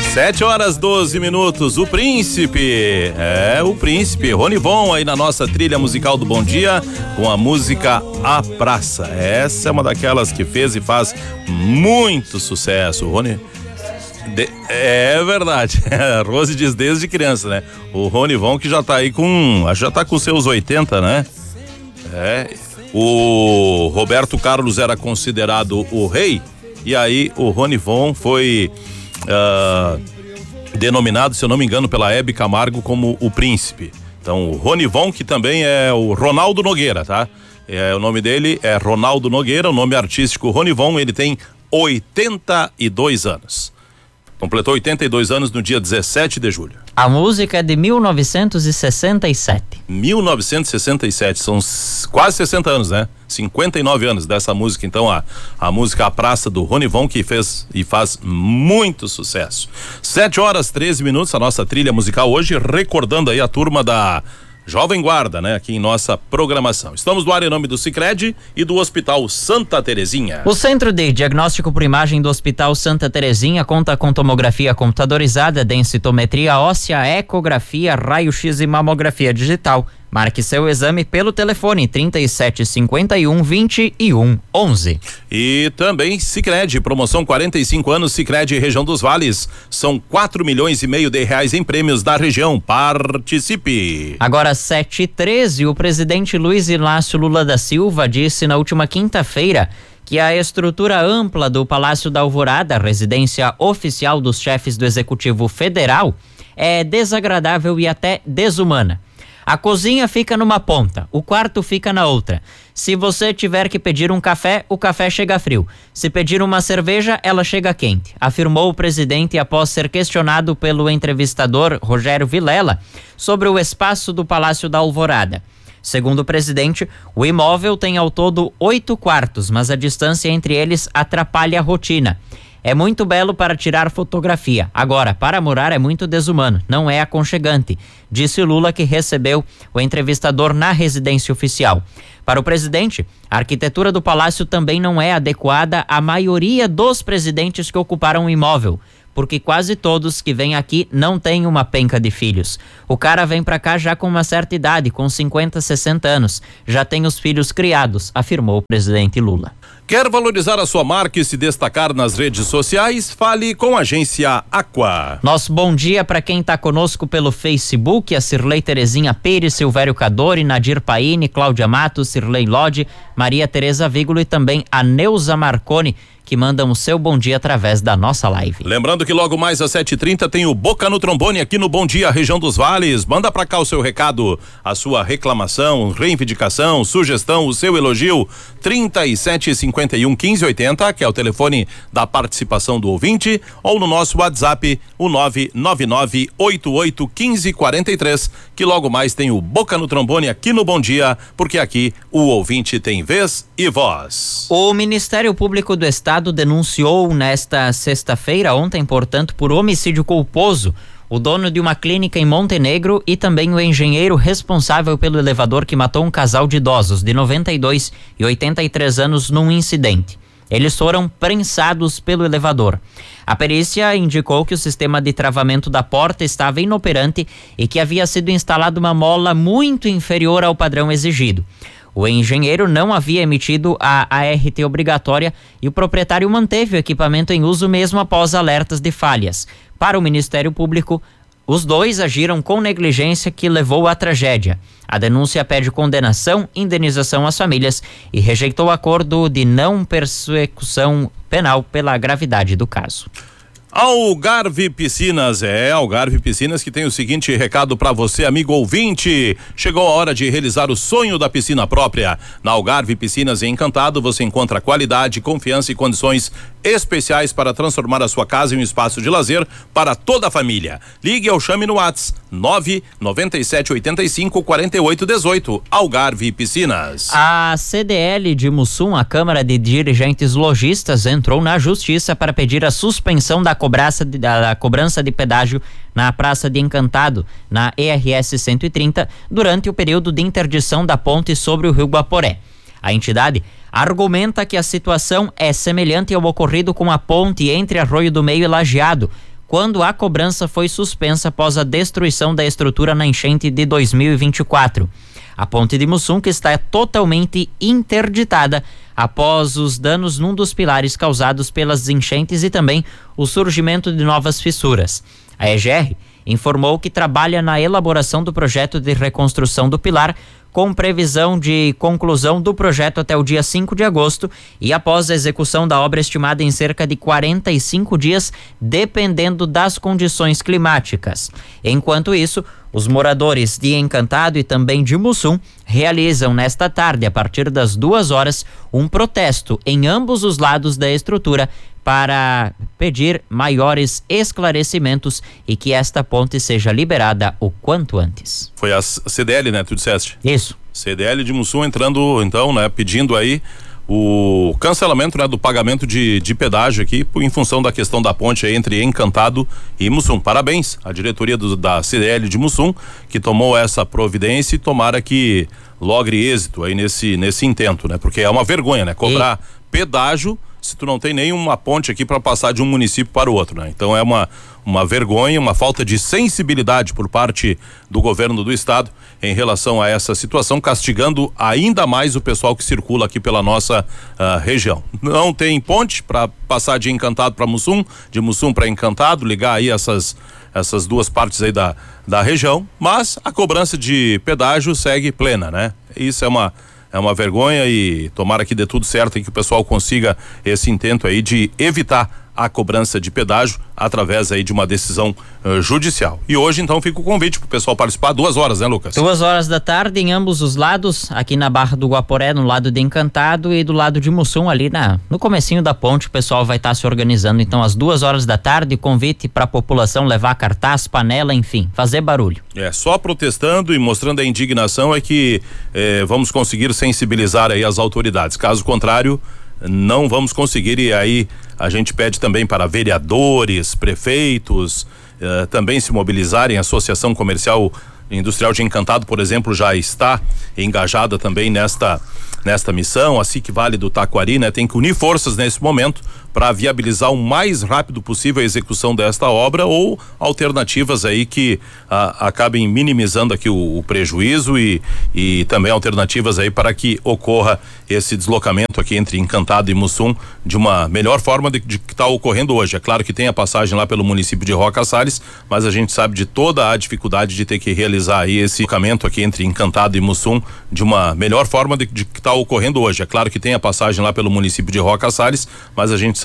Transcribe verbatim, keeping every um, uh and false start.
Sete horas, doze minutos, o Príncipe, é o Príncipe, Rony Von aí na nossa trilha musical do Bom Dia, com a música A Praça. Essa é uma daquelas que fez e faz muito sucesso, Rony. De, é verdade, a Rose diz desde criança, né? O Rony Von que já tá aí com, acho que já tá com seus oitenta, né? É, o Roberto Carlos era considerado o rei, e aí o Rony Von foi uh, denominado, se eu não me engano, pela Hebe Camargo como o Príncipe. Então o Rony Von, que também é o Ronaldo Nogueira, tá? É, o nome dele é Ronaldo Nogueira, o nome artístico Rony Von, ele tem oitenta e dois anos. Completou oitenta e dois anos no dia dezessete de julho. A música é de mil novecentos e sessenta e sete. mil novecentos e sessenta e sete, são quase sessenta anos, né? cinquenta e nove anos dessa música, então a, a música A Praça do Rony Von, que fez e faz muito sucesso. sete horas, treze minutos, a nossa trilha musical hoje, recordando aí a turma da Jovem Guarda, né? Aqui em nossa programação. Estamos no ar em nome do Sicredi e do Hospital Santa Terezinha. O Centro de Diagnóstico por Imagem do Hospital Santa Terezinha conta com tomografia computadorizada, densitometria óssea, ecografia, raio-x e mamografia digital. Marque seu exame pelo telefone trinta e sete, cinquenta e um, vinte e um, onze. E também Sicredi, promoção quarenta e cinco anos, Sicredi Região dos Vales. São quatro milhões e meio de reais em prêmios da região. Participe! Agora sete e treze, o presidente Luiz Inácio Lula da Silva disse na última quinta-feira que a estrutura ampla do Palácio da Alvorada, residência oficial dos chefes do Executivo Federal, é desagradável e até desumana. A cozinha fica numa ponta, o quarto fica na outra. Se você tiver que pedir um café, o café chega frio. Se pedir uma cerveja, ela chega quente, afirmou o presidente após ser questionado pelo entrevistador Rogério Vilela sobre o espaço do Palácio da Alvorada. Segundo o presidente, o imóvel tem ao todo oito quartos, mas a distância entre eles atrapalha a rotina. É muito belo para tirar fotografia. Agora, para morar é muito desumano, não é aconchegante, disse Lula, que recebeu o entrevistador na residência oficial. Para o presidente, a arquitetura do palácio também não é adequada à maioria dos presidentes que ocuparam o imóvel, porque quase todos que vêm aqui não têm uma penca de filhos. O cara vem pra cá já com uma certa idade, com cinquenta, sessenta anos, já tem os filhos criados, afirmou o presidente Lula. Quer valorizar a sua marca e se destacar nas redes sociais? Fale com a Agência Aqua. Nosso bom dia para quem está conosco pelo Facebook, a Cirlei Terezinha Pires, Silvério Cadori, Nadir Paine, Cláudia Matos, Cirlei Lodi, Maria Tereza Vígulo e também a Neuza Marconi, que mandam o seu bom dia através da nossa live. Lembrando que logo mais às sete e trinta tem o Boca no Trombone aqui no Bom Dia, região dos Vales. Manda pra cá o seu recado, a sua reclamação, reivindicação, sugestão, o seu elogio. trinta e sete, cinquenta e um, quinze, oitenta, que é o telefone da participação do ouvinte, ou no nosso WhatsApp, o nove nove nove, oito oito, um cinco, quatro três, que logo mais tem o Boca no Trombone aqui no Bom Dia, porque aqui o ouvinte tem vez e voz. O Ministério Público do Estado denunciou nesta sexta-feira, ontem, portanto, por homicídio culposo, o dono de uma clínica em Montenegro e também o engenheiro responsável pelo elevador que matou um casal de idosos de noventa e dois e oitenta e três anos num incidente. Eles foram prensados pelo elevador. A perícia indicou que o sistema de travamento da porta estava inoperante e que havia sido instalada uma mola muito inferior ao padrão exigido. O engenheiro não havia emitido a A R T obrigatória e o proprietário manteve o equipamento em uso mesmo após alertas de falhas. Para o Ministério Público, os dois agiram com negligência que levou à tragédia. A denúncia pede condenação, indenização às famílias e rejeitou o acordo de não persecução penal pela gravidade do caso. Algarve Piscinas, é Algarve Piscinas que tem o seguinte recado para você, amigo ouvinte. Chegou a hora de realizar o sonho da piscina própria. Na Algarve Piscinas em Encantado você encontra qualidade, confiança e condições especiais para transformar a sua casa em um espaço de lazer para toda a família. Ligue ou chame no WhatsApp nove nove sete oito cinco quatro oito um oito. Algarve Piscinas. A C D L de Mussum, a Câmara de Dirigentes Lojistas, entrou na Justiça para pedir a suspensão da cobrança de, da cobrança de pedágio na Praça de Encantado, na E R S cento e trinta, durante o período de interdição da ponte sobre o Rio Guaporé. A entidade argumenta que a situação é semelhante ao ocorrido com a ponte entre Arroio do Meio e Lajeado, quando a cobrança foi suspensa após a destruição da estrutura na enchente de dois mil e vinte e quatro. A ponte de Mussum, que está totalmente interditada após os danos num dos pilares causados pelas enchentes e também o surgimento de novas fissuras. A E G R informou que trabalha na elaboração do projeto de reconstrução do pilar, com previsão de conclusão do projeto até o dia cinco de agosto e após a execução da obra estimada em cerca de quarenta e cinco dias, dependendo das condições climáticas. Enquanto isso, os moradores de Encantado e também de Mussum realizam nesta tarde, a partir das duas horas, um protesto em ambos os lados da estrutura para pedir maiores esclarecimentos e que esta ponte seja liberada o quanto antes. Foi a C D L, né? Tu disseste? Isso. C D L de Mussum entrando, então, né? Pedindo aí o cancelamento, né, do pagamento de, de pedágio aqui em função da questão da ponte aí entre Encantado e Mussum. Parabéns à diretoria do, da C D L de Mussum, que tomou essa providência e tomara que logre êxito aí nesse, nesse intento, né? Porque é uma vergonha, né? Cobrar e... pedágio se tu não tem nenhuma ponte aqui para passar de um município para o outro, né? Então é uma, uma vergonha, uma falta de sensibilidade por parte do governo do estado em relação a essa situação, castigando ainda mais o pessoal que circula aqui pela nossa uh, região. Não tem ponte para passar de Encantado para Mussum, de Mussum para Encantado, ligar aí essas essas duas partes aí da, da região, mas a cobrança de pedágio segue plena, né? Isso é uma É uma vergonha e tomara que dê tudo certo e que o pessoal consiga esse intento aí de evitar a cobrança de pedágio através aí de uma decisão uh, judicial. E hoje então fica o convite pro pessoal participar, duas horas, né, Lucas? Duas horas da tarde em ambos os lados, aqui na Barra do Guaporé, no lado de Encantado e do lado de Mussum, ali na, no comecinho da ponte, o pessoal vai estar tá se organizando. Então às duas horas da tarde, convite para a população levar cartaz, panela, enfim, fazer barulho. É, só protestando e mostrando a indignação é que eh, vamos conseguir sensibilizar aí as autoridades. Caso contrário, não vamos conseguir. E aí a gente pede também para vereadores, prefeitos eh, também se mobilizarem. A Associação Comercial Industrial de Encantado, por exemplo, já está engajada também nesta nesta missão. A S I C Vale do Taquari, né, tem que unir forças nesse momento para viabilizar o mais rápido possível a execução desta obra ou alternativas aí que a, acabem minimizando aqui o, o prejuízo e, e também alternativas aí para que ocorra esse deslocamento aqui entre Encantado e Mussum de uma melhor forma de, de que está ocorrendo hoje. É claro que tem a passagem lá pelo município de Roca Salles, mas a gente sabe de toda a dificuldade de ter que realizar aí esse deslocamento aqui entre Encantado e Mussum de uma melhor forma de, de que está ocorrendo hoje. É claro que tem a passagem lá pelo município de Roca Salles, mas a gente